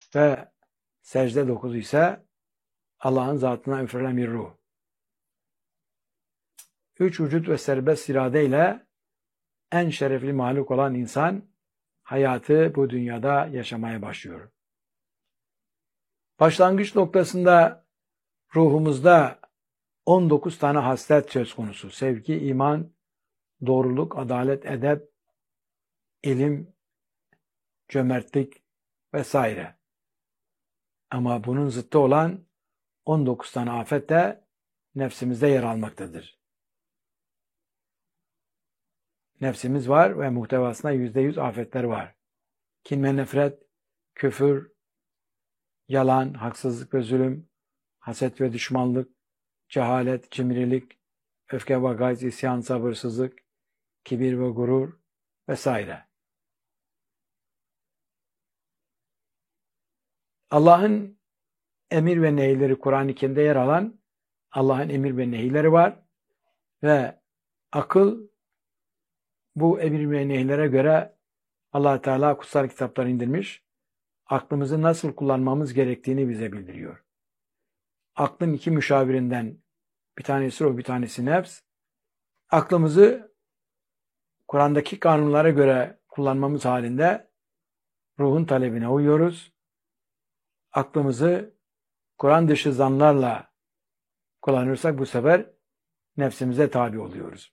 ve secde dokuzu ise Allah'ın zatına üfürülen bir ruh. 3 vücut ve serbest iradeyle en şerefli mahluk olan insan hayatı bu dünyada yaşamaya başlıyor. Başlangıç noktasında ruhumuzda 19 tane haslet söz konusu. Sevgi, iman, doğruluk, adalet, edep, ilim, cömertlik vesaire. Ama bunun zıttı olan 19 tane afet de nefsimizde yer almaktadır. Nefsimiz var ve muhtevasında %100 afetler var. Kin ve nefret, küfür, yalan, haksızlık ve zulüm, haset ve düşmanlık, cehalet, cimrilik, öfke ve gayz, isyan, sabırsızlık, kibir ve gurur vesaire. Allah'ın emir ve nehirleri Kur'an-ı Kerim'de yer alan Allah'ın emir ve nehirleri var ve akıl bu emir ve nehirlere göre Allah Teala kutsal kitaplar indirmiş. Aklımızı nasıl kullanmamız gerektiğini bize bildiriyor. Aklın iki müşavirinden bir tanesi ruh, bir tanesi nefs. Aklımızı Kur'an'daki kanunlara göre kullanmamız halinde ruhun talebine uyuyoruz. Aklımızı Kur'an dışı zanlarla kullanırsak bu sefer nefsimize tabi oluyoruz.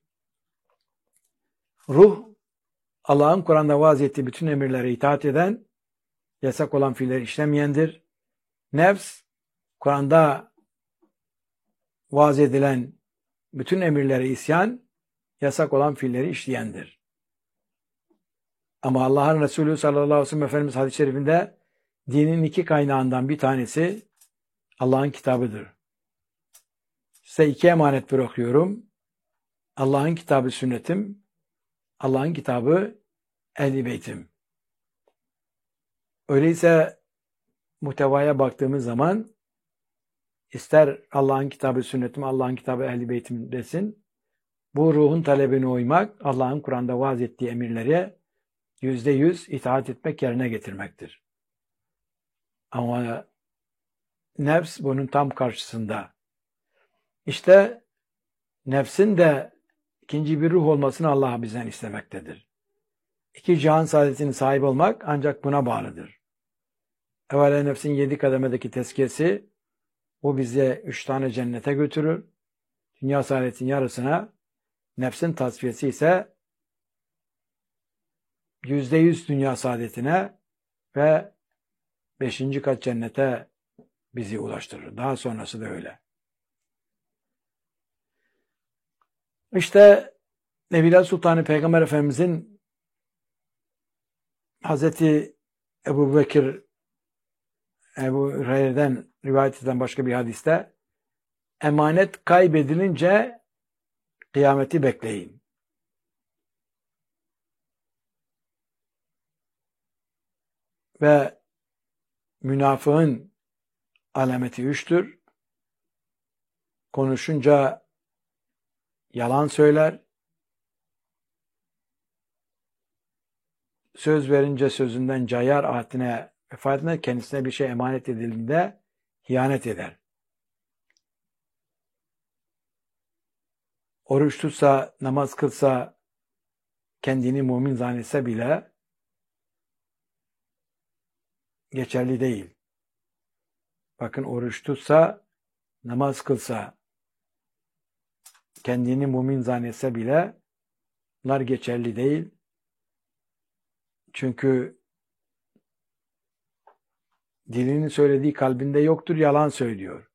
Ruh, Allah'ın Kur'an'da vaaz ettiği bütün emirlere itaat eden, yasak olan fiilleri işlemeyendir. Nefs, Kur'an'da vaaz edilen bütün emirlere isyan, yasak olan fiilleri işleyendir. Ama Allah'ın Resulü sallallahu aleyhi ve sellem Efendimiz hadis-i şerifinde dinin iki kaynağından bir tanesi Allah'ın kitabıdır. Size iki emanet bırakıyorum. Allah'ın kitabı sünnetim, Allah'ın kitabı ehl-i beytim. Öyleyse muhtevaya baktığımız zaman ister Allah'ın kitabı sünnetim, Allah'ın kitabı ehl-i beytim desin, bu ruhun talebine uymak, Allah'ın Kur'an'da vaaz ettiği emirlere %100 itaat etmek, yerine getirmektir. Ama nefs bunun tam karşısında. İşte nefsin de ikinci bir ruh olmasını Allah bizden istemektedir. İki cihan saadetinin sahibi olmak ancak buna bağlıdır. Evvela nefsin 7 kademedeki tezkiyesi, bu bize 3 tane cennete götürür. Dünya saadetinin yarısına, nefsin tasfiyesi ise %100 dünya saadetine ve 5. kat cennete bizi ulaştırır. Daha sonrası da öyle. İşte Nebiler Sultanı Peygamber Efendimizin Hazreti Ebu Hureyre'den rivayet eden başka bir hadiste emanet kaybedilince kıyameti bekleyin. Ve münafığın alameti 3'tür. Konuşunca yalan söyler. Söz verince sözünden cayar, ahdine vefa etmez. Kendisine bir şey emanet edildiğinde hıyanet eder. Oruç tutsa, namaz kılsa, kendini mümin zannetse bile geçerli değil. Bakın, oruç tutsa, namaz kılsa, kendini mümin zannetse bile bunlar geçerli değil. Çünkü dilinin söylediği kalbinde yoktur, yalan söylüyor.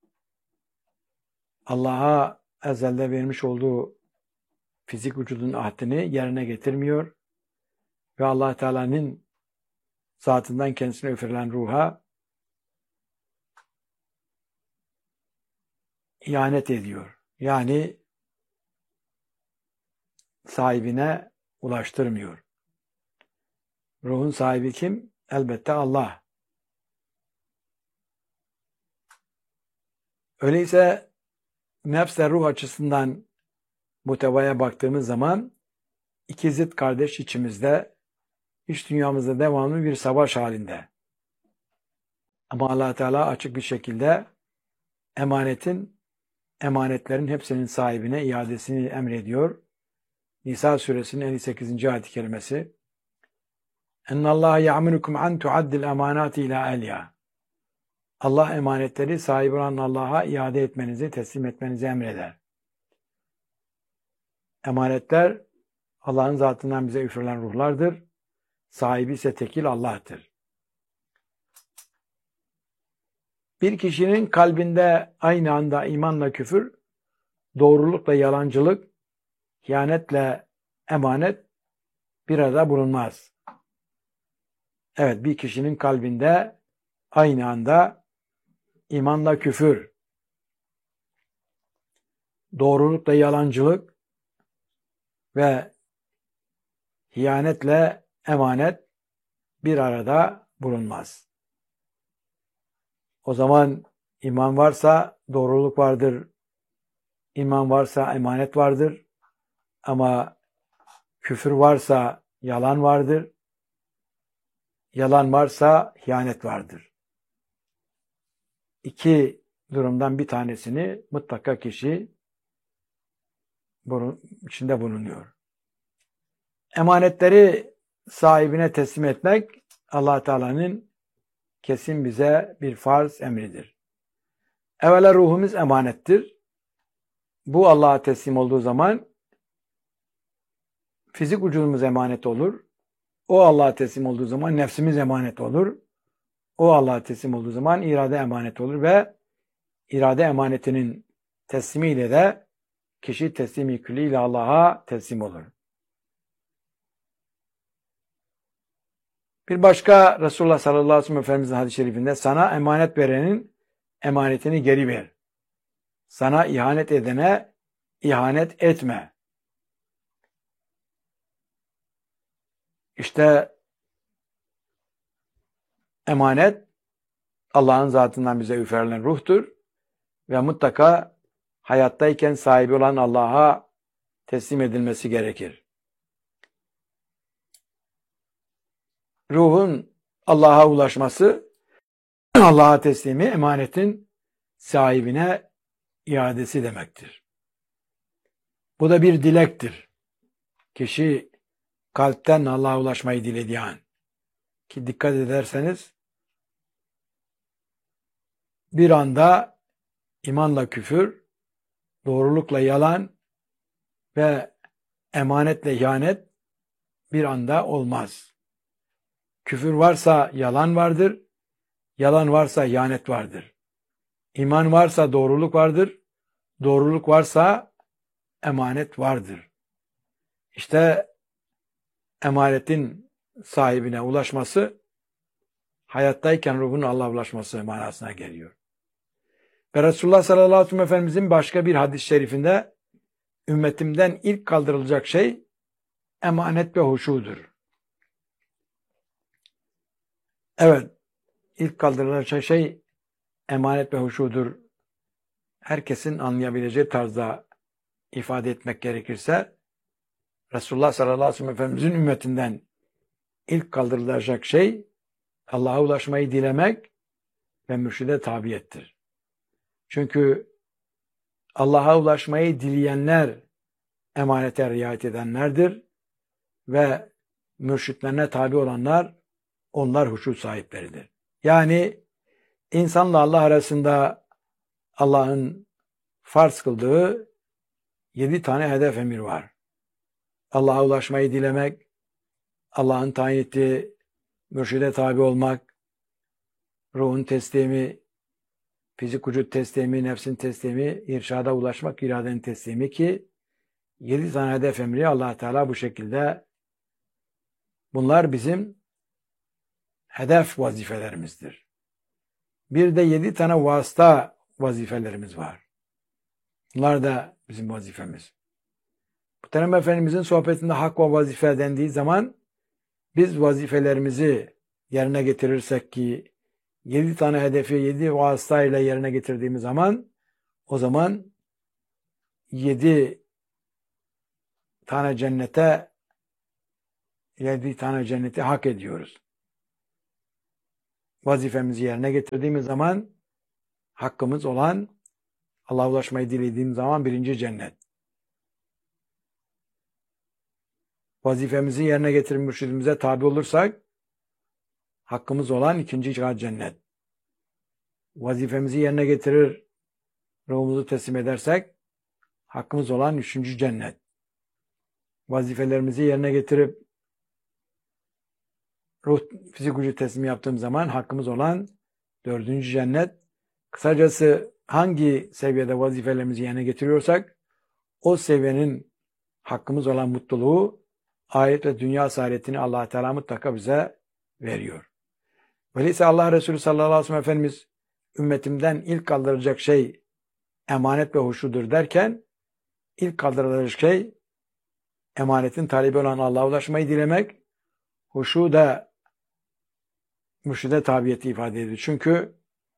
Allah'a ezelde vermiş olduğu fizik vücudun ahdini yerine getirmiyor ve Allah Teala'nın zatından kendisine üfürülen ruha ihanet ediyor. Yani sahibine ulaştırmıyor. Ruhun sahibi kim? Elbette Allah. Öyleyse nefsle ruh açısından muhtevaya baktığımız zaman iki zıt kardeş içimizde, iç dünyamızda devamlı bir savaş halinde. Ama Allah Teala açık bir şekilde emanetlerin hepsinin sahibine iadesini emrediyor. Nisa suresinin 58. ayet-i kerimesi. Ennallaha ya'murukum an tu'addil emanati ila ehliha. Allah emanetleri sahibi olan Allah'a iade etmenizi, teslim etmenizi emreder. Emanetler Allah'ın zatından bize üfürülen ruhlardır. Sahibi ise tekil Allah'tır. Bir kişinin kalbinde aynı anda imanla küfür, doğrulukla yalancılık, ihanetle emanet bir arada bulunmaz. Evet, bir kişinin kalbinde aynı anda imanla küfür, doğrulukla yalancılık ve hiyanetle emanet bir arada bulunmaz. O zaman iman varsa doğruluk vardır, iman varsa emanet vardır, ama küfür varsa yalan vardır, yalan varsa hiyanet vardır. İki durumdan bir tanesini mutlaka kişi bunun içinde bulunuyor. Emanetleri sahibine teslim etmek Allah Teala'nın kesin bize bir farz emridir. Evvela ruhumuz emanettir. Bu Allah'a teslim olduğu zaman fizik vücudumuz emanet olur. O Allah'a teslim olduğu zaman nefsimiz emanet olur. O Allah'a teslim olduğu zaman irade emanet olur ve irade emanetinin teslimiyle de kişi teslimi külliyle Allah'a teslim olur. Bir başka Resulullah sallallahu aleyhi ve sellem Efendimizin hadis-i şerifinde sana emanet verenin emanetini geri ver. Sana ihanet edene ihanet etme. İşte emanet Allah'ın zatından bize üferilen ruhtur ve mutlaka hayattayken sahibi olan Allah'a teslim edilmesi gerekir. Ruhun Allah'a ulaşması, Allah'a teslimi emanetin sahibine iadesi demektir. Bu da bir dilektir. Kişi kalpten Allah'a ulaşmayı dilediği an. Ki dikkat ederseniz bir anda imanla küfür, doğrulukla yalan ve emanetle ihanet bir anda olmaz. Küfür varsa yalan vardır, yalan varsa ihanet vardır. İman varsa doğruluk vardır, doğruluk varsa emanet vardır. İşte emanetin sahibine ulaşması, hayattayken ruhun Allah'a ulaşması manasına geliyor. Ve Resulullah sallallahu aleyhi ve sellem Efendimizin başka bir hadis-i şerifinde ümmetimden ilk kaldırılacak şey emanet ve huşudur. Evet, ilk kaldırılacak şey emanet ve huşudur. Herkesin anlayabileceği tarzda ifade etmek gerekirse Resulullah sallallahu aleyhi ve sellem Efendimizin ümmetinden ilk kaldırılacak şey Allah'a ulaşmayı dilemek ve mürşide tabiyettir. Çünkü Allah'a ulaşmayı dileyenler emanete riayet edenlerdir ve mürşitlerine tabi olanlar onlar huşu sahipleridir. Yani insanla Allah arasında Allah'ın farz kıldığı 7 tane hedef emir var. Allah'a ulaşmayı dilemek, Allah'ın tayin ettiği mürşide tabi olmak, ruhun teslimi, fizik vücut teslimi, nefsin teslimi, irşada ulaşmak, iradenin teslimi ki 7 tane hedef emri Allah Teala bu şekilde, bunlar bizim hedef vazifelerimizdir. Bir de 7 tane vasıta vazifelerimiz var. Bunlar da bizim vazifemiz. Muhterem Efendimizin sohbetinde hak ve vazife dendiği zaman biz vazifelerimizi yerine getirirsek ki 7 tane hedefi 7 vasıtayla yerine getirdiğimiz zaman o zaman 7 tane cennete 7 tane cenneti hak ediyoruz. vazifemizi yerine getirdiğimiz zaman hakkımız olan Allah'a ulaşmayı dilediğimiz zaman 1. cennet. Vazifemizi yerine getirip mürşidimize tabi olursak hakkımız olan 2. cennet. Vazifemizi yerine getirir, ruhumuzu teslim edersek hakkımız olan 3. cennet. Vazifelerimizi yerine getirip ruh, fizik vücut teslimi yaptığım zaman hakkımız olan 4. cennet. Kısacası hangi seviyede vazifelerimizi yerine getiriyorsak o seviyenin hakkımız olan mutluluğu, ahiret ve dünya saadetini Allah Teala mutlaka bize veriyor. Öyleyse Allah Resulü sallallahu aleyhi ve sellem Efendimiz ümmetimden ilk kaldıracak şey emanet ve huşudur derken ilk kaldırılacak şey emanetin talebi olan Allah'a ulaşmayı dilemek, huşu da mürşide tabiyeti ifade ediyor. Çünkü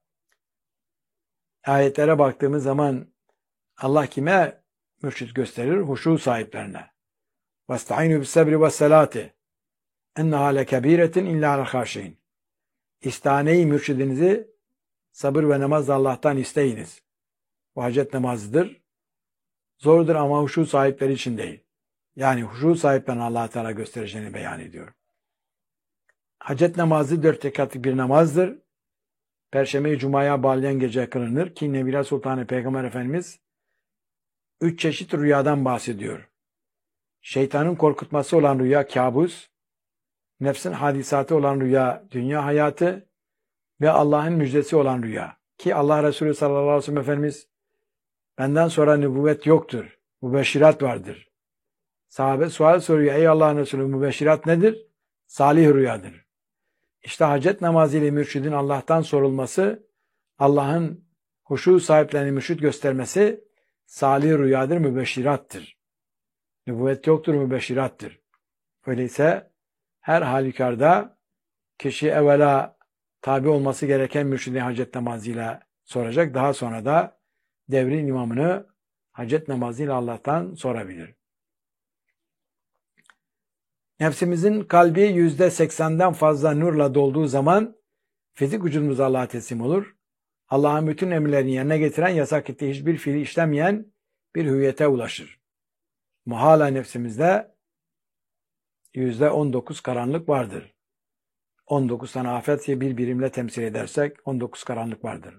ayetlere baktığımız zaman Allah kime mürşit gösterir? Huşu sahiplerine. وَاسْتَعِينُوا بِالسَّبْرِ وَالسَّلَاتِ اِنَّهَا لَكَب۪يرَةٍ اِلَّا عَلَى الْخَاشِعِينَ İstihane-i mürşidinizi sabır ve namazla Allah'tan isteyiniz. Bu hacet namazıdır. Zordur ama huşu sahipleri için değil. Yani huşu sahiplerine Allah Teala göstereceğini beyan ediyor. Hacet namazı 4 rekatlık bir namazdır. Perşembe-i Cuma'ya bağlayan gece kılınır ki Nebila Sultanı Peygamber Efendimiz 3 çeşit rüyadan bahsediyor. Şeytanın korkutması olan rüya kabus, nefsin hadisatı olan rüya dünya hayatı ve Allah'ın müjdesi olan rüya. Ki Allah Resulü sallallahu aleyhi ve sellem Efendimiz benden sonra nübüvvet yoktur. Mübeşşirat vardır. Sahabe sual soruyor. Ey Allah'ın Resulü mübeşşirat nedir? Salih rüyadır. İşte hacet namazı ile mürşidin Allah'tan sorulması, Allah'ın huşu sahiplerine mürşid göstermesi salih rüyadır, mübeşşirattır. Nübüvvet yoktur, mübeşşirattır. Öyleyse her halükarda kişi evvela tabi olması gereken mürşidin hacet namazıyla soracak. Daha sonra da devrin imamını hacet namazıyla Allah'tan sorabilir. Nefsimizin kalbi %80'den fazla nurla dolduğu zaman fizik vücudumuz Allah'a teslim olur. Allah'ın bütün emirlerini yerine getiren, yasak ettiği hiçbir fiili işlemeyen bir hüviyete ulaşır. Muhala nefsimizde %19 karanlık vardır. 19 tane afet bir birimle temsil edersek 19 karanlık vardır.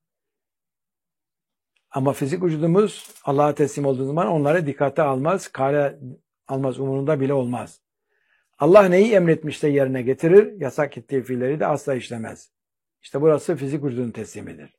Ama fizik vücudumuz Allah'a teslim olduğu zaman onları dikkate almaz, kale almaz, umurunda bile olmaz. Allah neyi emretmişse yerine getirir, yasak ettiği fiilleri de asla işlemez. İşte burası fizik vücudun teslimidir.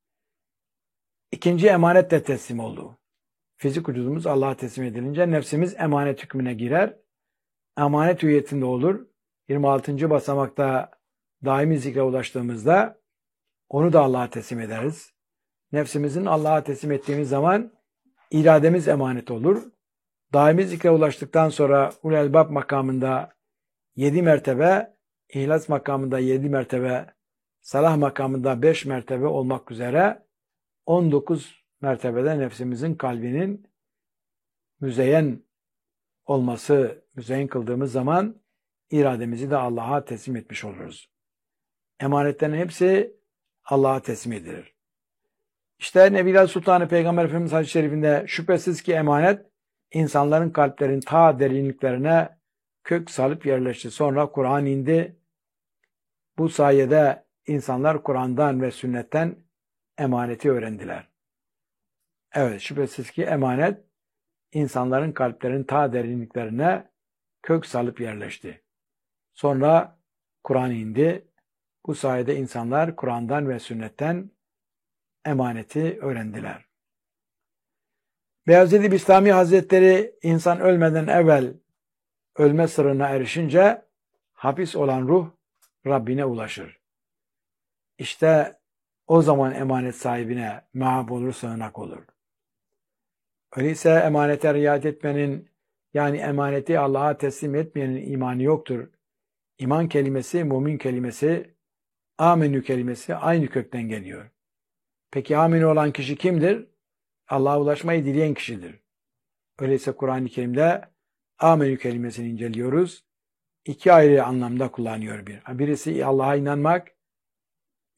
İkinci emanetle teslim oldu. Fizik vücudumuz Allah'a teslim edilince nefsimiz emanet hükmüne girer. Emanet hüviyetinde olur. 26. basamakta daimi zikre ulaştığımızda onu da Allah'a teslim ederiz. Nefsimizin Allah'a teslim ettiğimiz zaman irademiz emanet olur. Daimi zikre ulaştıktan sonra Ul Elbab makamında 7 mertebe, İhlas makamında 7 mertebe, Salah makamında 5 mertebe olmak üzere 19 mertebede nefsimizin kalbinin müzeyyen olması, müzeyyen kıldığımız zaman irademizi de Allah'a teslim etmiş oluruz. Emanetlerin hepsi Allah'a teslim edilir. İşte Nebila Sultanı Peygamber Efendimiz Hadis-i Şerifinde şüphesiz ki emanet insanların kalplerin ta derinliklerine kök salıp yerleşti. Sonra Kur'an indi. Bu sayede insanlar Kur'an'dan ve sünnetten emaneti öğrendiler. Evet, şüphesiz ki emanet insanların kalplerin ta derinliklerine kök salıp yerleşti. Sonra Kur'an indi. Bu sayede insanlar Kur'an'dan ve sünnetten emaneti öğrendiler. Beyazıd Bistami Hazretleri insan ölmeden evvel ölme sırrına erişince hapis olan ruh Rabbine ulaşır. İşte o zaman emanet sahibine mahab olur, sığınak olur. Öyleyse emanete riayet etmenin, yani emaneti Allah'a teslim etmeyenin imanı yoktur. İman kelimesi, mümin kelimesi, amenü kelimesi aynı kökten geliyor. Peki amenü olan kişi kimdir? Allah'a ulaşmayı dileyen kişidir. Öyleyse Kur'an-ı Kerim'de amenü kelimesini inceliyoruz. İki ayrı anlamda kullanıyor bir. Birisi Allah'a inanmak,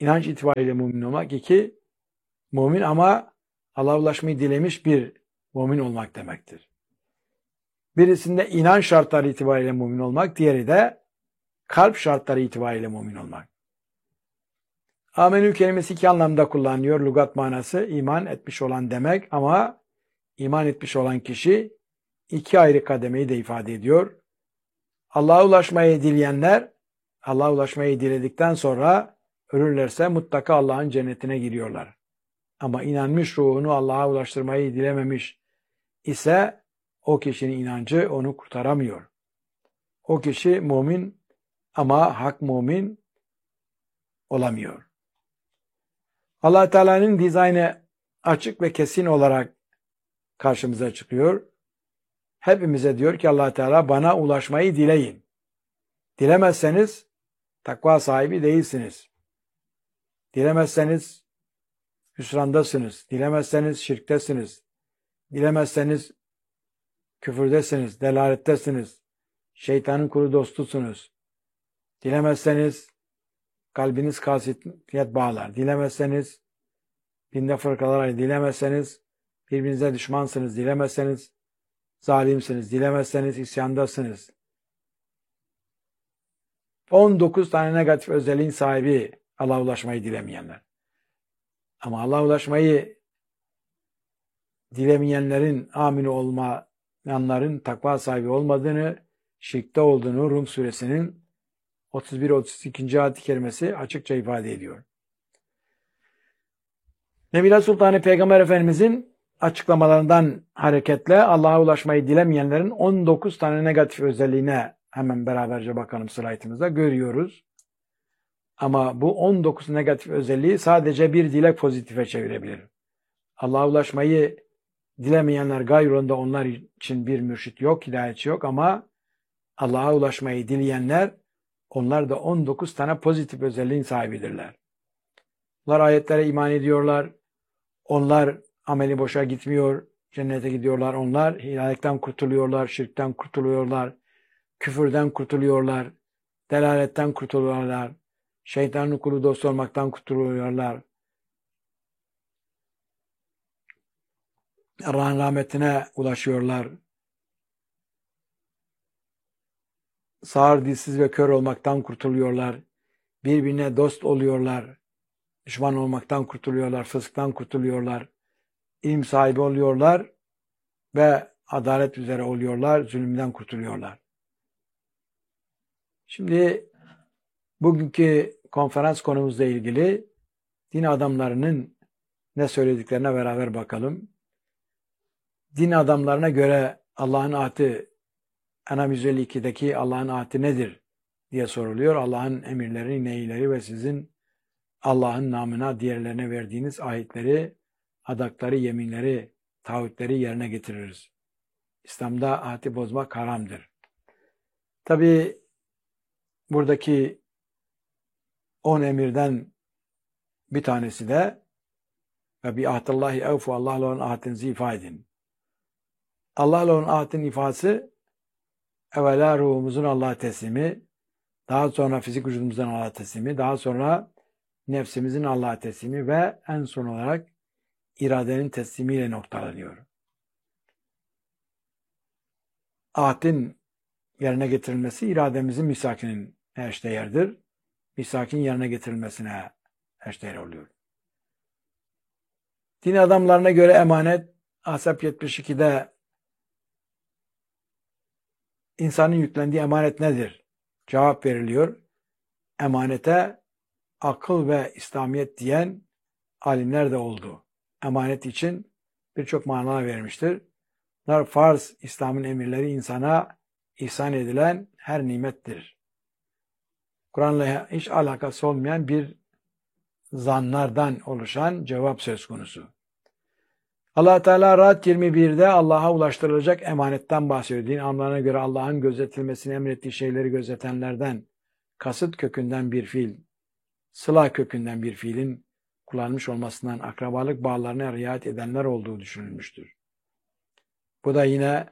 inanç itibariyle mümin olmak. 2, mümin ama Allah'a ulaşmayı dilemiş bir mümin olmak demektir. Birisinde inanç şartları itibariyle mümin olmak, diğeri de kalp şartları itibariyle mümin olmak. Amenü kelimesi iki anlamda kullanılıyor. Lügat manası iman etmiş olan demek ama iman etmiş olan kişi iki ayrı kademeyi de ifade ediyor. Allah'a ulaşmayı dileyenler, Allah'a ulaşmayı diledikten sonra ölürlerse mutlaka Allah'ın cennetine giriyorlar. Ama inanmış ruhunu Allah'a ulaştırmayı dilememiş ise o kişinin inancı onu kurtaramıyor. O kişi mümin ama hak mümin olamıyor. Allah Teala'nın dizaynı açık ve kesin olarak karşımıza çıkıyor. Hepimize diyor ki Allah Teala bana ulaşmayı dileyin. Dilemezseniz takva sahibi değilsiniz. Dilemezseniz hüsrandasınız. Dilemezseniz şirktesiniz. Dilemezseniz küfürdesiniz, delalettesiniz. Şeytanın kuru dostusunuz. Dilemezseniz kalbiniz kasiyet bağlar. Dilemezseniz dinde fırkalara, dilemezseniz birbirinize düşmansınız. Dilemezseniz zalimsiniz. Dilemezseniz isyandasınız. 19 tane negatif özelliğin sahibi Allah'a ulaşmayı dilemeyenler. Ama Allah'a ulaşmayı dilemeyenlerin, amin olmayanların takva sahibi olmadığını, şirkte olduğunu Rum suresinin 31-32. ayet-i kerimesi açıkça ifade ediyor. Nebiler Sultanı Peygamber Efendimizin açıklamalarından hareketle Allah'a ulaşmayı dilemeyenlerin 19 tane negatif özelliğine hemen beraberce bakalım slaytımızda görüyoruz. Ama bu 19 negatif özelliği sadece bir dilek pozitife çevirebilir. Allah'a ulaşmayı dilemeyenler gayrında onlar için bir mürşit yok, hidayetçi yok ama Allah'a ulaşmayı dileyenler onlar da 19 tane pozitif özelliğin sahibidirler. Onlar ayetlere iman ediyorlar. Onlar ameli boşa gitmiyor. Cennete gidiyorlar. Onlar hidayetten kurtuluyorlar. Şirkten kurtuluyorlar. Küfürden kurtuluyorlar. Delaletten kurtuluyorlar. Şeytanın kulu dost olmaktan kurtuluyorlar. Allah'ın rahmetine ulaşıyorlar. Sağır, dilsiz ve kör olmaktan kurtuluyorlar. Birbirine dost oluyorlar. Düşman olmaktan kurtuluyorlar. Fısktan kurtuluyorlar. İlim sahibi oluyorlar ve adalet üzere oluyorlar. Zulümden kurtuluyorlar. Şimdi bugünkü konferans konumuzla ilgili din adamlarının ne söylediklerine beraber bakalım. Din adamlarına göre Allah'ın ahdi En'am 152'deki Allah'ın ahdi nedir diye soruluyor. Allah'ın emirleri, nehirleri ve sizin Allah'ın namına diğerlerine verdiğiniz ahitleri, adakları, yeminleri, taahhütleri yerine getiririz. İslam'da ahdi bozmak haramdır. Tabi buradaki 10 emirden bir tanesi de ve bi ahdillahi evfu, Allah'la olan ahdinizi ifa edin. Allah'la olan ahdin ifası evvela ruhumuzun Allah'a teslimi, daha sonra fizik vücudumuzun Allah'a teslimi, daha sonra nefsimizin Allah'a teslimi ve en son olarak iradenin teslimiyle noktalanıyor. Ahdin yerine getirilmesi irademizin misakinin eşdeğerdir. Misakin yerine getirilmesine eşdeğer oluyor. Din adamlarına göre emanet Ahzab 72'de insanın yüklendiği emanet nedir? Cevap veriliyor. Emanete akıl ve İslamiyet diyen alimler de oldu. Emanet için birçok mana vermiştir. Bunlar farz, İslam'ın emirleri insana ihsan edilen her nimettir. Kur'an'la hiç alakası olmayan bir zanlardan oluşan cevap söz konusu. Allah Teala Ra'd 21'de Allah'a ulaştırılacak emanetten bahsediyor. Din anlamına göre Allah'ın gözetilmesini emrettiği şeyleri gözetenlerden, kasıt kökünden bir fiil, sıla kökünden bir fiilin kullanılmış olmasından akrabalık bağlarına riayet edenler olduğu düşünülmüştür. Bu da yine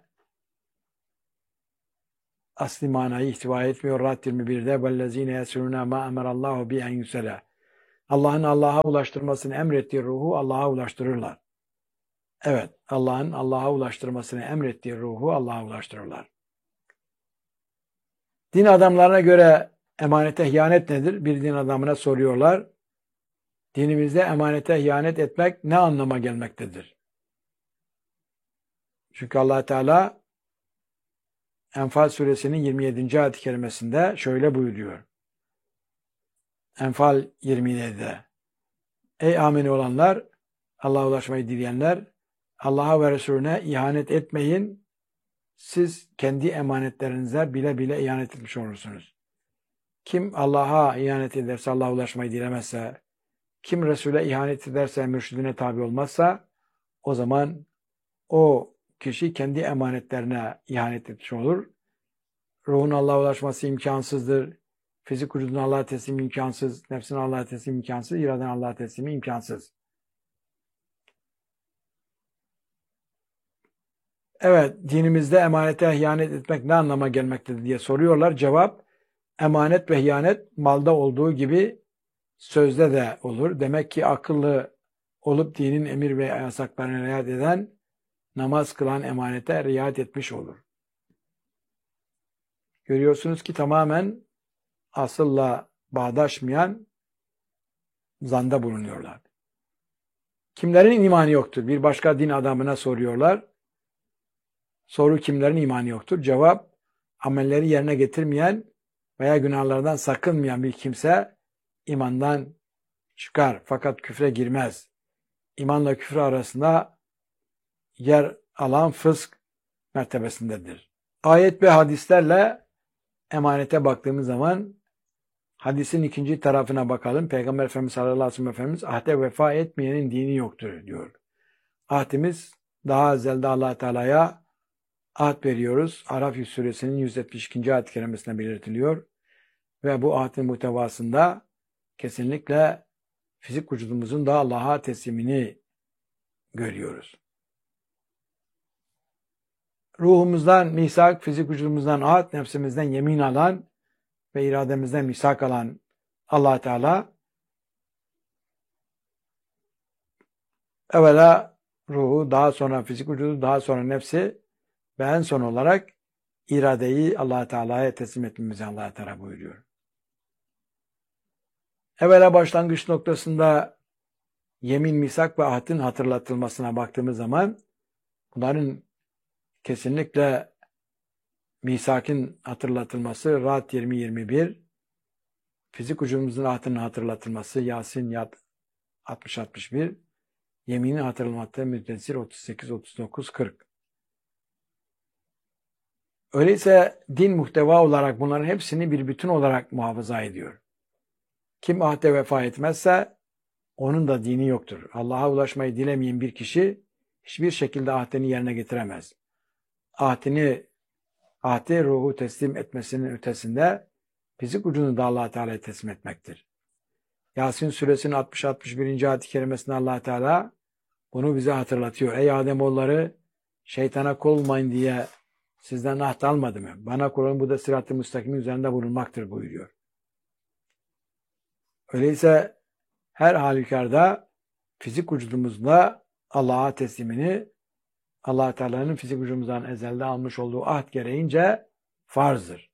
asli manayı ihtiva etmiyor. Ra'd 21'de وَالَّذ۪ينَ يَسْرُونَ مَا اَمَرَ اللّٰهُ بِاَنْ يُسَلَى Allah'ın Allah'a ulaştırmasını emrettiği ruhu Allah'a ulaştırırlar. Evet, Allah'ın Allah'a ulaştırmasını emrettiği ruhu Allah'a ulaştırırlar. Din adamlarına göre emanete ihanet nedir? Bir din adamına soruyorlar. Dinimizde emanete ihanet etmek ne anlama gelmektedir? Çünkü Allah Teala Enfal suresinin 27. ayet-i kerimesinde şöyle buyuruyor. Enfal 27'de. Ey amin olanlar, Allah'a ulaşmayı dileyenler, Allah'a ve Resulüne ihanet etmeyin. Siz kendi emanetlerinize bile bile ihanet etmiş olursunuz. Kim Allah'a ihanet ederse, Allah'a ulaşmayı dilemezse, kim Resul'e ihanet ederse, mürşidine tabi olmazsa, o zaman o kişi kendi emanetlerine ihanet etmiş olur. Ruhun Allah'a ulaşması imkansızdır. Fizik vücudun Allah'a teslimi imkansız. Nefsin Allah'a teslimi imkansız. İraden Allah'a teslimi imkansız. Evet, dinimizde emanete ihanet etmek ne anlama gelmektedir diye soruyorlar. Cevap, emanet ve ihanet malda olduğu gibi sözde de olur. Demek ki akıllı olup dinin emir ve yasaklarına riayet eden, namaz kılan emanete riayet etmiş olur. Görüyorsunuz ki tamamen asılla bağdaşmayan zanda bulunuyorlar. Kimlerin imanı yoktur? Bir başka din adamına soruyorlar. Soru kimlerin imanı yoktur? Cevap, amelleri yerine getirmeyen veya günahlardan sakınmayan bir kimse imandan çıkar fakat küfre girmez. İmanla küfür arasında yer alan fısk mertebesindedir. Ayet ve hadislerle emanete baktığımız zaman hadisin ikinci tarafına bakalım. Peygamber Efendimiz sallallahu aleyhi ve sellem ahde vefa etmeyenin dini yoktur diyor. Ahdimiz daha ezelde Allah Teala'ya ahd veriyoruz. Araf suresinin 172. ayet-i kerimesine belirtiliyor. Ve bu ahdin muhtevasında kesinlikle fizik vücudumuzun da Allah'a teslimini görüyoruz. Ruhumuzdan misak, fizik vücudumuzdan ahd, nefsimizden yemin alan ve irademizden misak alan Allah Teala evvela ruhu, daha sonra fizik vücudu, daha sonra nefsi ve en son olarak iradeyi Allah Teala'ya teslim etmemizi Allah Teala buyuruyor. Evvela başlangıç noktasında yemin, misak ve ahdin hatırlatılmasına baktığımız zaman bunların kesinlikle misakın hatırlatılması Ra'd 20-21, fizik vücudumuzun ahdinin hatırlatılması Yasin 60-61, yeminin hatırlatılması Müddessir 38-39-40. Öyleyse din muhteva olarak bunların hepsini bir bütün olarak muhafaza ediyor. Kim ahde vefa etmezse onun da dini yoktur. Allah'a ulaşmayı dilemeyen bir kişi hiçbir şekilde ahdini yerine getiremez. Ahdi ruhu teslim etmesinin ötesinde fizik ucunu da Allah Teala'ya teslim etmektir. Yasin suresinin 60-61. ayet-i kerimesinde Allah Teala bunu bize hatırlatıyor. Ey Ademoğulları, şeytana kul olmayın diye sizden ahd almadı mı? Bana kul olun, bu da sırat-ı müstakimin üzerinde bulunmaktır buyuruyor. Öyleyse her halükarda fizik vücudumuzla Allah'a teslimini Allah Teala'nın fizik vücudumuzdan ezelde almış olduğu ahd gereğince farzdır.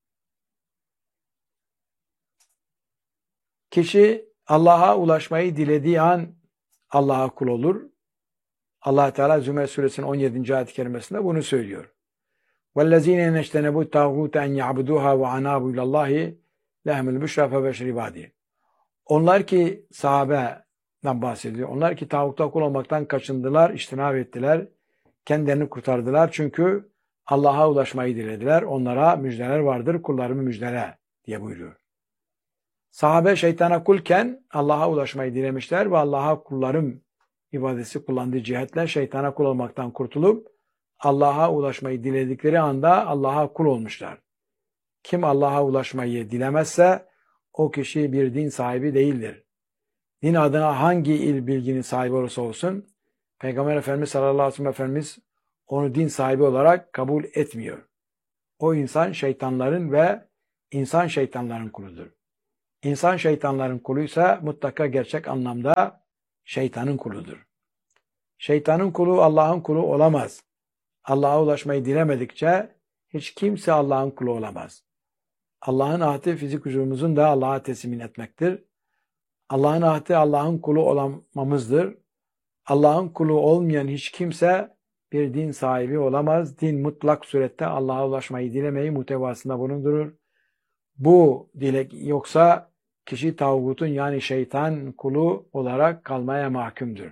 Kişi Allah'a ulaşmayı dilediği an Allah'a kul olur. Allah Teala Zümer suresinin 17. ayet-i kerimesinde bunu söylüyor. وَالَّذ۪ينَ نَجْتَنَبُوا التَّاغُوتَ اَنْ يَعْبُدُوهَا وَعَنَابُوا اِلَى اللّٰهِ لَهْمُ الْبُشْرَى فَبَشِّرْ عِبَادِهِ. Onlar ki sahabeden bahsediyor. Onlar ki tağuta kul olmaktan kaçındılar, içtinab ettiler, kendilerini kurtardılar. Çünkü Allah'a ulaşmayı dilediler. Onlara müjdeler vardır, kullarımı müjdele diye buyuruyor. Sahabe şeytana kulken Allah'a ulaşmayı dilemişler ve Allah'a kullarım ibadesi kullandığı cihetle şeytana kul olmaktan kurtulup Allah'a ulaşmayı diledikleri anda Allah'a kul olmuşlar. Kim Allah'a ulaşmayı dilemezse o kişi bir din sahibi değildir. Din adına hangi bilginin sahibi olursa olsun Peygamber Efendimiz sallallahu aleyhi ve sellem Efendimiz onu din sahibi olarak kabul etmiyor. O insan şeytanların ve insan şeytanların kuludur. İnsan şeytanların kuluysa mutlaka gerçek anlamda şeytanın kuludur. Şeytanın kulu Allah'ın kulu olamaz. Allah'a ulaşmayı dilemedikçe hiç kimse Allah'ın kulu olamaz. Allah'ın ahdi fizik vücudumuzun da Allah'a teslim etmektir. Allah'ın ahdi Allah'ın kulu olamamızdır. Allah'ın kulu olmayan hiç kimse bir din sahibi olamaz. Din mutlak surette Allah'a ulaşmayı dilemeyi muhtevasında bulundurur. Bu dilek yoksa kişi tağutun yani şeytan kulu olarak kalmaya mahkumdur.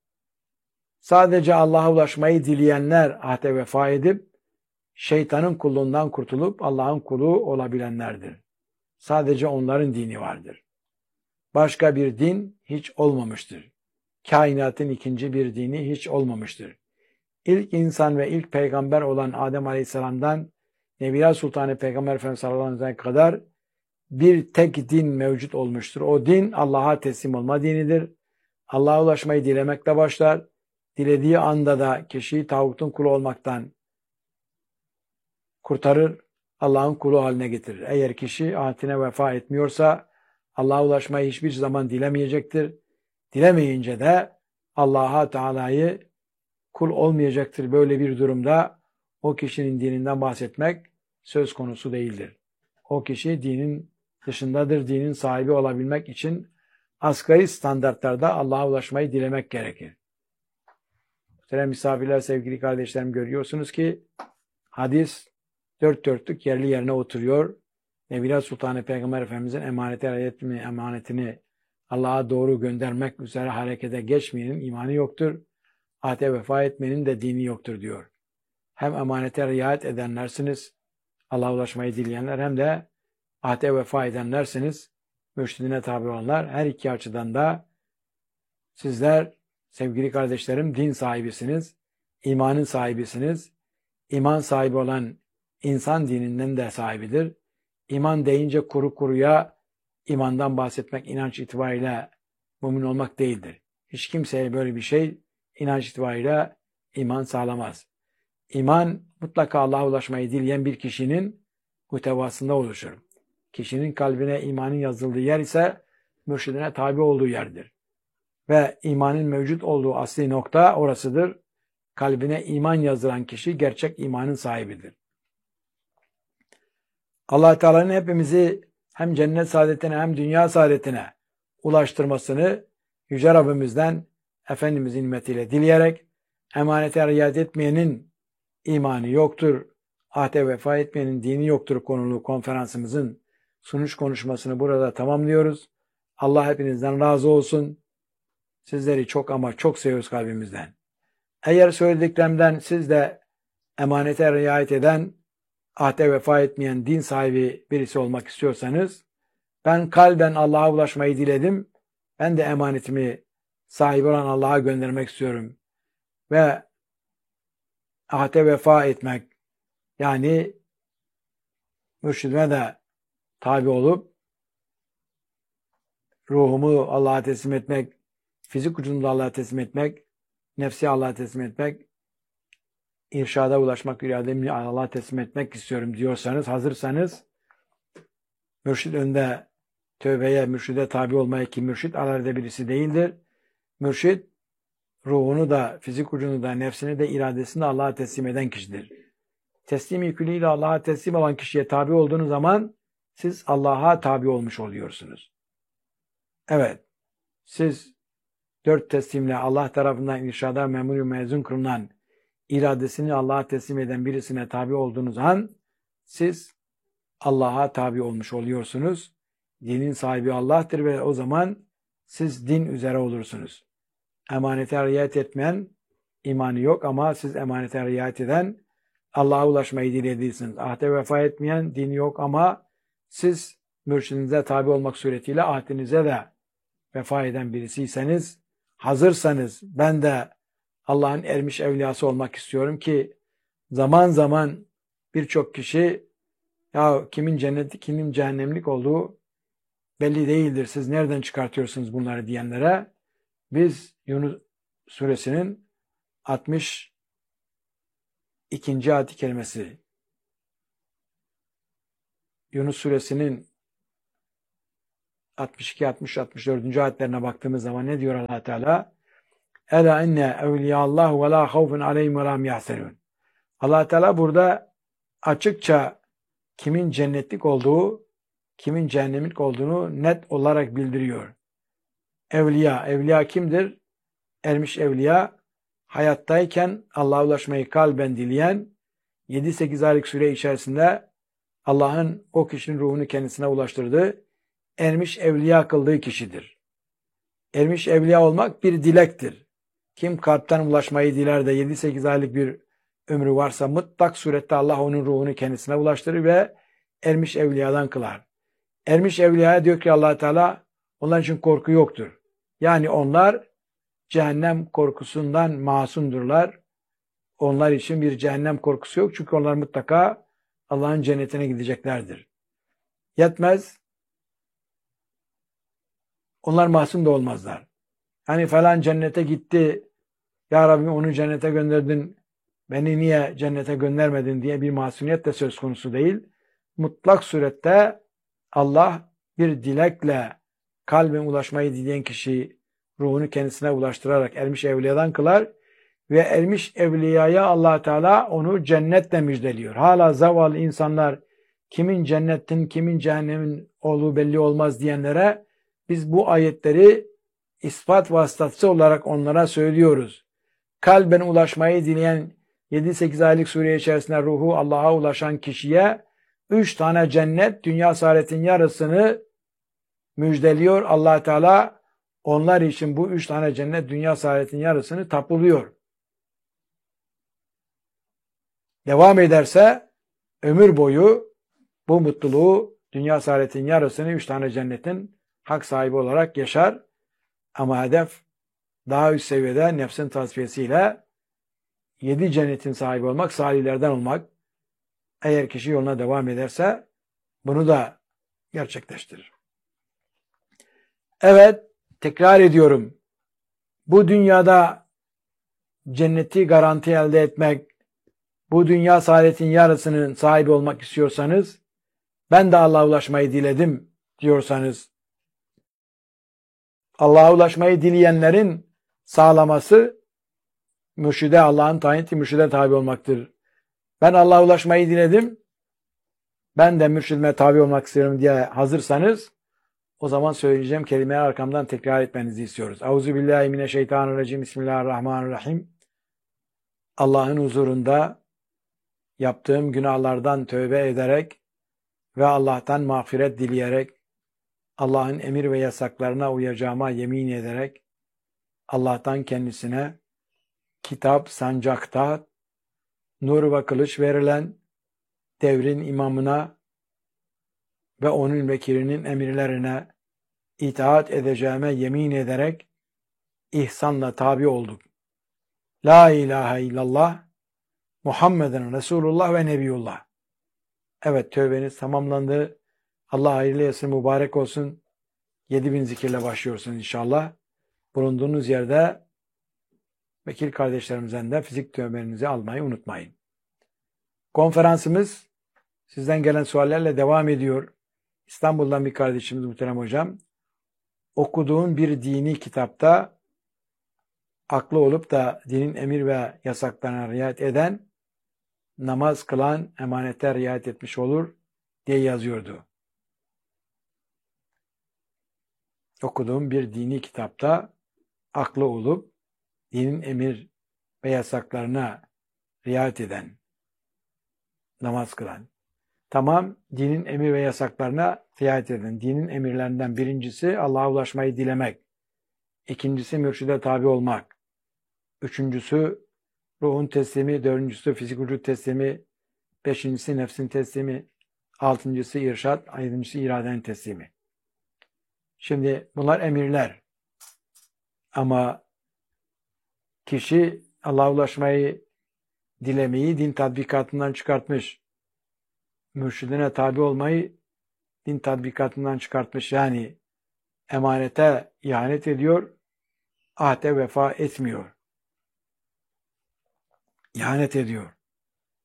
Sadece Allah'a ulaşmayı dileyenler ahde vefa edip şeytanın kulluğundan kurtulup Allah'ın kulu olabilenlerdir. Sadece onların dini vardır. Başka bir din hiç olmamıştır. Kainatın ikinci bir dini hiç olmamıştır. İlk insan ve ilk peygamber olan Adem Aleyhisselam'dan Nebiler Sultanı Peygamber Efendimiz sallallahu aleyhi ve sellem kadar bir tek din mevcut olmuştur. O din Allah'a teslim olma dinidir. Allah'a ulaşmayı dilemekle başlar. Dilediği anda da kişiyi tağutun kulu olmaktan kurtarır, Allah'ın kulu haline getirir. Eğer kişi ahdine vefa etmiyorsa Allah'a ulaşmayı hiçbir zaman dilemeyecektir. Dilemeyince de Allah'a Teala'yı kul olmayacaktır. Böyle bir durumda o kişinin dininden bahsetmek söz konusu değildir. O kişi dinin dışındadır. Dinin sahibi olabilmek için asgari standartlarda Allah'a ulaşmayı dilemek gerekir. Muhterem misafirler, sevgili kardeşlerim, görüyorsunuz ki hadis dört dörtlük yerli yerine oturuyor. Nebiler Sultanı Peygamber Efendimizin emanetini Allah'a doğru göndermek üzere harekete geçmeyenin imanı yoktur. Ahde vefa etmenin de dini yoktur diyor. Hem emanete riayet edenlersiniz, Allah'a ulaşmayı dileyenler, hem de ahde vefa edenlersiniz, mürşidine tabi olanlar. Her iki açıdan da sizler sevgili kardeşlerim din sahibisiniz, imanın sahibisiniz. İman sahibi olan insan dininden de sahibidir. İman deyince kuru kuruya imandan bahsetmek inanç itibariyle mümin olmak değildir. Hiç kimseye böyle bir şey inanç itibariyle iman sağlamaz. İman mutlaka Allah'a ulaşmayı dileyen bir kişinin muhtevasında oluşur. Kişinin kalbine imanın yazıldığı yer ise mürşidine tabi olduğu yerdir. Ve imanın mevcut olduğu asli nokta orasıdır. Kalbine iman yazılan kişi gerçek imanın sahibidir. Allah Teala'nın hepimizi hem cennet saadetine hem dünya saadetine ulaştırmasını Yüce Rabbimizden Efendimizin nimetiyle dileyerek, emanete riayet etmeyenin imanı yoktur, ahde vefa etmeyenin dini yoktur konulu konferansımızın sunuş konuşmasını burada tamamlıyoruz. Allah hepinizden razı olsun. Sizleri çok ama çok seviyoruz kalbimizden. Eğer söylediklerimden siz de emanete riayet eden, ahde vefa etmeyen din sahibi birisi olmak istiyorsanız, ben kalben Allah'a ulaşmayı diledim, ben de emanetimi sahibi olan Allah'a göndermek istiyorum ve ahde vefa etmek, yani mürşidime de tabi olup ruhumu Allah'a teslim etmek, fizik vücudumu da Allah'a teslim etmek, nefsi Allah'a teslim etmek, irşada ulaşmak, irademi Allah'a teslim etmek istiyorum diyorsanız, hazırsanız, mürşid önde tövbeye, mürşide tabi olmaya, ki mürşid alelde birisi değildir. Mürşid ruhunu da, fizik vücudunu da, nefsini de, iradesini de Allah'a teslim eden kişidir. Teslim yükünüyle Allah'a teslim olan kişiye tabi olduğunuz zaman siz Allah'a tabi olmuş oluyorsunuz. Evet, siz dört teslimle Allah tarafından irşada memur mezun kılınan, iradesini Allah'a teslim eden birisine tabi olduğunuz an siz Allah'a tabi olmuş oluyorsunuz. Dinin sahibi Allah'tır ve o zaman siz din üzere olursunuz. Emanete riayet etmeyen imanı yok ama siz emanete riayet eden, Allah'a ulaşmayı dilediysiniz. Ahde vefa etmeyen dini yok ama siz mürşidinize tabi olmak suretiyle ahdinize de vefa eden birisiyseniz, hazırsanız, ben de Allah'ın ermiş evliyası olmak istiyorum ki zaman zaman birçok kişi ya kimin cennetlik kimin cehennemlik olduğu belli değildir, siz nereden çıkartıyorsunuz bunları diyenlere biz Yunus suresinin 62. ayet-i kerimesi, Yunus suresinin 62, 60, 64. ayetlerine baktığımız zaman ne diyor Allah Teala? Ela inne evliyallahu ve la havfun aleyhim ve la hum yahzenun. Allah Teala burada açıkça kimin cennetlik olduğu, kimin cehennemlik olduğunu net olarak bildiriyor. Evliya, evliya kimdir? Ermiş evliya, hayattayken Allah'a ulaşmayı kalben dileyen, 7-8 aylık süre içerisinde Allah'ın o kişinin ruhunu kendisine ulaştırdığı, ermiş evliya kıldığı kişidir. Ermiş evliya olmak bir dilektir. Kim kalpten ulaşmayı diler de 7-8 aylık bir ömrü varsa mutlak surette Allah onun ruhunu kendisine ulaştırır ve ermiş evliyadan kılar. Ermiş evliyaya diyor ki Allah Teala, onlar için korku yoktur. Yani onlar cehennem korkusundan masumdurlar. Onlar için bir cehennem korkusu yok. Çünkü onlar mutlaka Allah'ın cennetine gideceklerdir. Yetmez. Onlar masum da olmazlar. Hani falan cennete gitti, ya Rabbi onu cennete gönderdin, beni niye cennete göndermedin diye bir masumiyet de söz konusu değil. Mutlak surette Allah bir dilekle kalben ulaşmayı dileyen kişiyi ruhunu kendisine ulaştırarak ermiş evliyadan kılar ve ermiş evliyaya Allah Teala onu cennetle müjdeliyor. Hala zavallı insanlar kimin cennetin, kimin cehennemin olduğu belli olmaz diyenlere biz bu ayetleri ispat vasıtası olarak onlara söylüyoruz. Kalben ulaşmayı dileyen 7-8 aylık süre içerisinde ruhu Allah'a ulaşan kişiye 3 tane cennet, dünya saadetin yarısını müjdeliyor. Allah Teala onlar için bu 3 tane cennet, dünya saadetin yarısını tapuluyor. Devam ederse ömür boyu bu mutluluğu, dünya saadetin yarısını 3 tane cennetin hak sahibi olarak yaşar. Ama hedef daha üst seviyede nefsin tasfiyesiyle 7 cennetin sahibi olmak, salihlerden olmak. Eğer kişi yoluna devam ederse bunu da gerçekleştirir. Evet, tekrar ediyorum. Bu dünyada cenneti garanti elde etmek, bu dünya saadetin yarısının sahibi olmak istiyorsanız, ben de Allah'a ulaşmayı diledim diyorsanız, Allah'a ulaşmayı dileyenlerin sağlaması, mürşide, Allah'ın tayin ettiği mürşide tabi olmaktır. Ben Allah'a ulaşmayı diledim, ben de mürşidime tabi olmak istiyorum diye hazırsanız, o zaman söyleyeceğim kelimeleri arkamdan tekrar etmenizi istiyoruz. Euzubillahimineşşeytanirracim. Bismillahirrahmanirrahim. Allah'ın huzurunda yaptığım günahlardan tövbe ederek ve Allah'tan mağfiret dileyerek, Allah'ın emir ve yasaklarına uyacağıma yemin ederek, Allah'tan kendisine kitap, sancakta, nur ve kılıç verilen devrin imamına ve onun vekilinin emirlerine itaat edeceğime yemin ederek ihsanla tabi olduk. La ilahe illallah, Muhammeden Resulullah ve Nebiyullah. Evet, tövbeniz tamamlandı. Allah hayırlı etsin, mübarek olsun. 7000 zikirle başlıyorsunuz inşallah. Bulunduğunuz yerde vekil kardeşlerimizden de fizik tövbelerinizi almayı unutmayın. Konferansımız sizden gelen suallerle devam ediyor. İstanbul'dan bir kardeşimiz muhterem hocam, okuduğun bir dini kitapta aklı olup da dinin emir ve yasaklarına riayet eden, namaz kılan, emanete riayet etmiş olur diye yazıyordu. Okuduğum bir dini kitapta aklı olup dinin emir ve yasaklarına riayet eden, namaz kılan. Tamam, dinin emir ve yasaklarına riayet eden. Dinin emirlerinden birincisi Allah'a ulaşmayı dilemek. İkincisi mürşide tabi olmak. Üçüncüsü ruhun teslimi. Dördüncüsü fizik vücut teslimi. Beşincisi nefsin teslimi. Altıncısı irşad. Yedincisi iradenin teslimi. Şimdi bunlar emirler. Ama kişi Allah'a ulaşmayı dilemeyi din tatbikatından çıkartmış. Mürşidine tabi olmayı din tatbikatından çıkartmış. Yani emanete ihanet ediyor, ahde vefa etmiyor. İhanet ediyor.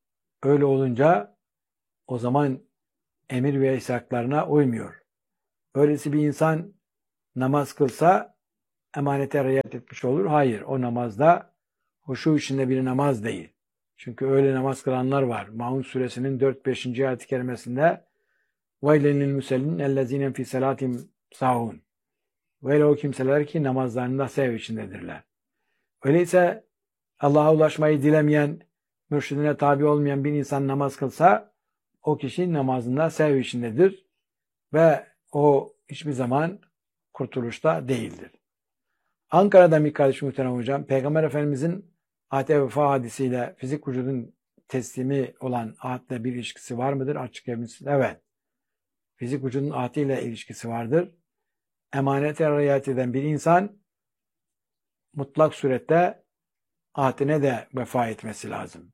Öyle olunca o zaman emir ve yasaklarına uymuyor. Öylesi bir insan namaz kılsa emanete riayet etmiş olur. Hayır, o namazda huşu içinde bir namaz değil. Çünkü öyle namaz kılanlar var. Maun suresinin 4-5. ayet-i kerimesinde وَيْلَنِ الْمُسَلِّنَ اَلَّذ۪ينَ فِي سَلَاتِهِمْ سَاهُونَ Böyle o kimseler ki namazlarında sev içindedirler. Öyleyse Allah'a ulaşmayı dilemeyen, mürşidine tabi olmayan bir insan namaz kılsa o kişi namazında sev içindedir ve o hiçbir zaman kurtuluşta değildir. Ankara'da bir kardeşim muhterem hocam, Peygamber Efendimizin ahd-i vefa hadisiyle fizik vücudun teslimi olan ahdle bir ilişkisi var mıdır? Açıklayabilirsiniz. Evet. Fizik vücudun ahdiyle ilişkisi vardır. Emanete riayet eden bir insan mutlak surette ahdine de vefa etmesi lazım.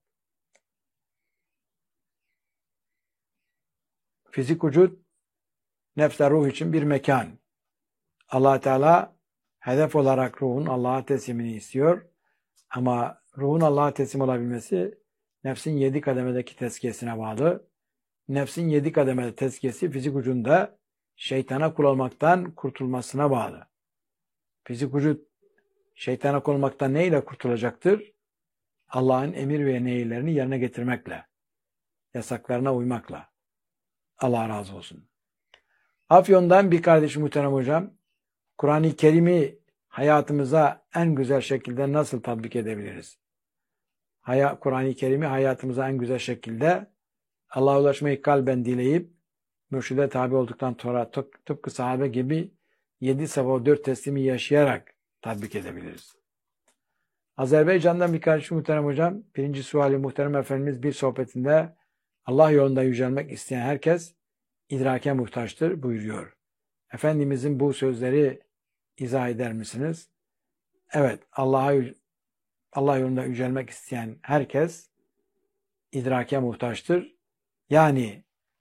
Fizik vücut nefsle ruh için bir mekan. Allah Teala hedef olarak ruhun Allah'a teslimini istiyor. Ama ruhun Allah'a teslim olabilmesi nefsin 7 kademedeki tezkiyesine bağlı. Nefsin 7 kademede tezkiyesi fizik vücudunda şeytana kul olmaktan kurtulmasına bağlı. Fizik vücut şeytana kul olmaktan neyle kurtulacaktır? Allah'ın emir ve nehirlerini yerine getirmekle, yasaklarına uymakla. Allah razı olsun. Afyon'dan bir kardeşim muhterem hocam, Kur'an-ı Kerim'i hayatımıza en güzel şekilde nasıl tatbik edebiliriz? Kur'an-ı Kerim'i hayatımıza en güzel şekilde Allah'a ulaşmayı kalben dileyip mürşide tabi olduktan sonra tıpkı sahabe gibi 7 sabah 4 teslimi yaşayarak tatbik edebiliriz. Azerbaycan'dan bir kardeşim muhterem hocam, birinci suali muhterem Efendimiz bir sohbetinde Allah yolunda yücelmek isteyen herkes idrake muhtaçtır buyuruyor. Efendimizin bu sözleri izah eder misiniz? Evet, Allah yolunda yücelmek isteyen herkes idrake muhtaçtır. Yani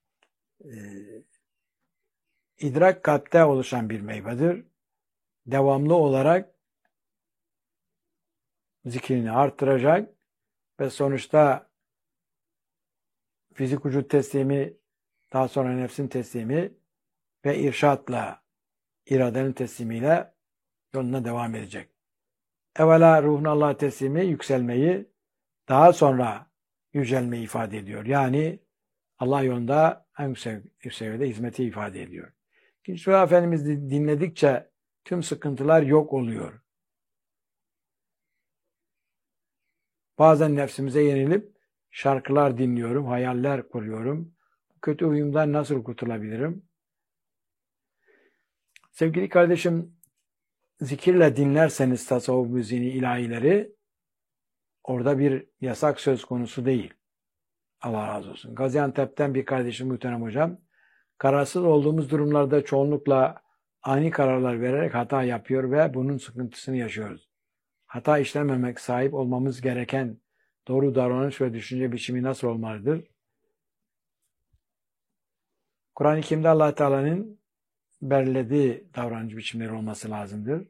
idrak kalpte oluşan bir meyvedir. Devamlı olarak zikrini arttıracak ve sonuçta fizik vücut teslimi, daha sonra nefsin teslimi ve irşatla, iradenin teslimiyle yoluna devam edecek. Evvela ruhun Allah'a teslimi, yükselmeyi, daha sonra yücelmeyi ifade ediyor. Yani Allah yolunda en yüksek seviyede hizmeti ifade ediyor. İkinci Resulullah Efendimiz dinledikçe tüm sıkıntılar yok oluyor. Bazen nefsimize yenilip şarkılar dinliyorum, hayaller kuruyorum. Kötü huyumdan nasıl kurtulabilirim? Sevgili kardeşim, zikirle dinlerseniz tasavvuf müziğini, ilahileri, orada bir yasak söz konusu değil. Allah razı olsun. Gaziantep'ten bir kardeşim muhterem hocam, kararsız olduğumuz durumlarda çoğunlukla ani kararlar vererek hata yapıyor ve bunun sıkıntısını yaşıyoruz. Hata işlememek, sahip olmamız gereken doğru davranış ve düşünce biçimi nasıl olmalıdır? Kur'an-ı Kerim'de Allah Teala'nın belirlediği davranış biçimleri olması lazımdır.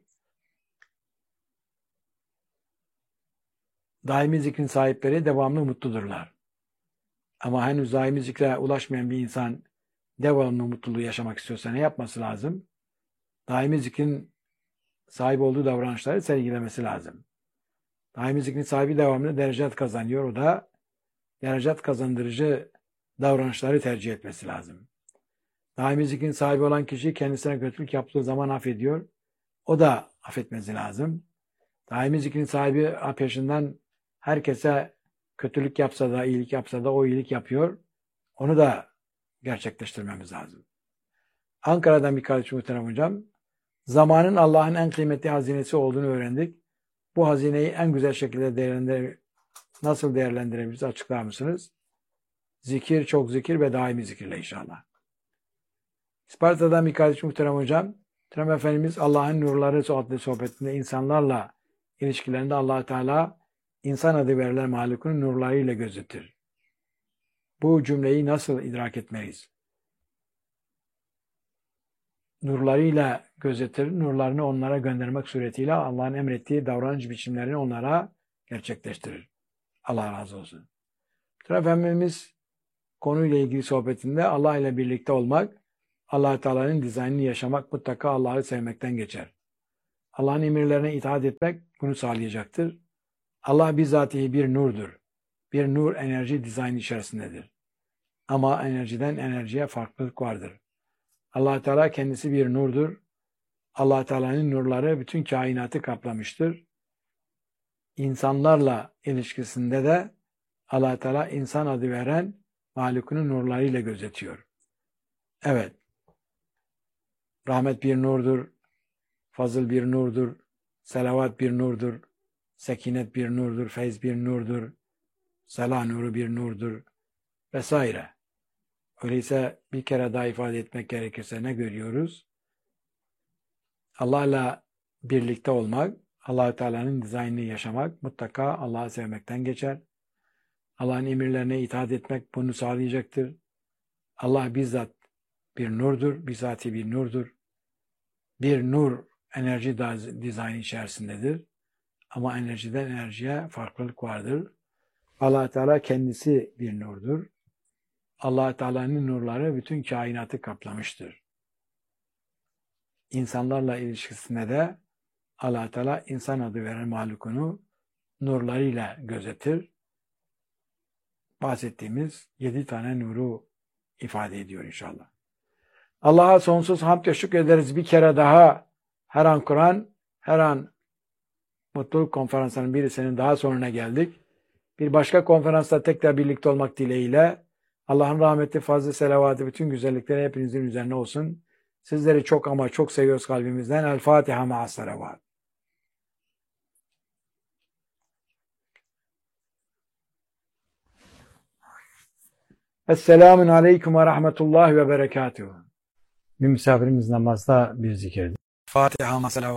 Daimi zikrin sahipleri devamlı mutludurlar. Ama henüz daimi zikre ulaşmayan bir insan devamlı mutluluğu yaşamak istiyorsa ne yapması lazım? Daimi zikrin sahip olduğu davranışları sergilemesi lazım. Daimi zikrin sahibi devamlı derecat kazanıyor. O da derecat kazandırıcı davranışları tercih etmesi lazım. Daimi zikrin sahibi olan kişi kendisine kötülük yaptığı zaman affediyor. O da affetmesi lazım. Daimi zikrin sahibi peşinden herkese kötülük yapsa da, iyilik yapsa da o iyilik yapıyor. Onu da gerçekleştirmemiz lazım. Ankara'dan bir kardeşim muhterem hocam, zamanın Allah'ın en kıymetli hazinesi olduğunu öğrendik. Bu hazineyi en güzel şekilde nasıl değerlendirebiliriz açıklar mısınız? Zikir, çok zikir ve daimi zikirle inşallah. İsparta'dan bir kardeşim muhterem hocam, Muhterem Efendimiz Allah'ın nurları adlı sohbetinde insanlarla ilişkilerinde Allah Teala insan adı verilen mahlukunun nurlarıyla gözetir. Bu cümleyi nasıl idrak etmeliyiz? Nurlarıyla gözetir, nurlarını onlara göndermek suretiyle Allah'ın emrettiği davranış biçimlerini onlara gerçekleştirir. Allah razı olsun. Efendimiz konuyla ilgili sohbetinde Allah ile birlikte olmak, Allah Teala'nın dizaynını yaşamak mutlaka Allah'ı sevmekten geçer. Allah'ın emirlerine itaat etmek bunu sağlayacaktır. Allah bizzatihi bir nurdur. Bir nur enerji dizayn içerisindedir. Ama enerjiden enerjiye farklılık vardır. Allah Teala kendisi bir nurdur. Allah Teala'nın nurları bütün kainatı kaplamıştır. İnsanlarla ilişkisinde de Allah Teala insan adı veren Malik'in nurlarıyla gözetiyor. Evet. Rahmet bir nurdur. Fazıl bir nurdur. Selavat bir nurdur. Sekinet bir nurdur. Feyz bir nurdur. Selah nuru bir nurdur. Vesaire. Öyleyse bir kere daha ifade etmek gerekirse ne görüyoruz? Allah'la birlikte olmak, Allah-u Teala'nın dizaynını yaşamak mutlaka Allah'ı sevmekten geçer. Allah'ın emirlerine itaat etmek bunu sağlayacaktır. Allah bizzat bir nurdur, bizzati bir nurdur. Bir nur enerji dizaynı içerisindedir. Ama enerjiden enerjiye farklılık vardır. Allah Teala kendisi bir nurdur. Allah Teala'nın nurları bütün kainatı kaplamıştır. İnsanlarla ilişkisinde de Allah Teala insan adı veren mahlukunu nurlarıyla gözetir. Bahsettiğimiz 7 tane nuru ifade ediyor inşallah. Allah'a sonsuz hamd ve şükrederiz bir kere daha. Her an Kur'an, her an Mutluluk Konferansı'nın birisinin daha sonuna geldik. Bir başka konferansta tekrar birlikte olmak dileğiyle Allah'ın rahmeti, fazla selavatı, bütün güzellikleri hepinizin üzerine olsun. Sizleri çok ama çok seviyoruz kalbimizden. El Fatiha ma'as salavat. Esselamun aleyküm ve rahmetullahi ve berekatuhu. Bir misafirimiz namazda bir zikirdi. Fatiha ma'as salavat.